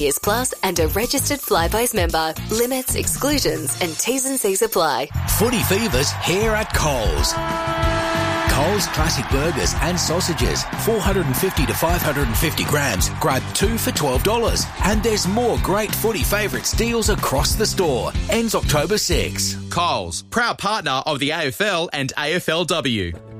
years plus and a registered Flybuys member. Limits, exclusions and T's and C's apply. Footy Fever's here at Coles. Coles Classic Burgers and Sausages, 450 to 550 grams. Grab 2 for $12. And there's more great footy favourites deals across the store. Ends October 6. Coles, proud partner of the AFL and AFLW.